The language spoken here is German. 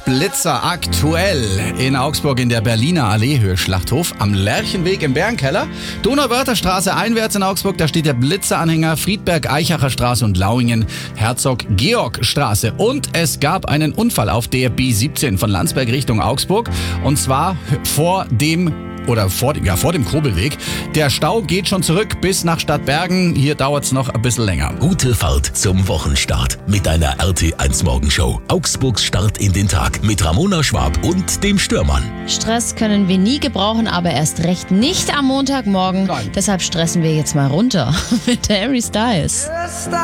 Blitzer aktuell in Augsburg in der Berliner Alleehöhe Schlachthof am Lerchenweg im Bärenkeller. Donauwörtherstraße einwärts in Augsburg, da steht der Blitzeranhänger, Friedberg-Eichacher Straße und Lauingen, Herzog-Georg-Straße. Und es gab einen Unfall auf der B17 von Landsberg Richtung Augsburg und zwar vor dem Kobelweg. Der Stau geht schon zurück bis nach Stadtbergen. Hier dauert es noch ein bisschen länger. Gute Fahrt zum Wochenstart mit einer RT1 Morgenshow. Augsburgs Start in den Tag mit Ramona Schwab und dem Stürmann. Stress können wir nie gebrauchen, aber erst recht nicht am Montagmorgen. Nein. Deshalb stressen wir jetzt mal runter mit Harry Styles.